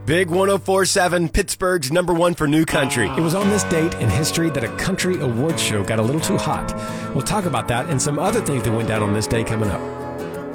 Big 104.7, Pittsburgh's number one for new country. It was on this date in history that a country awards show got a little too hot. We'll talk about that and some other things that went down on this day coming up.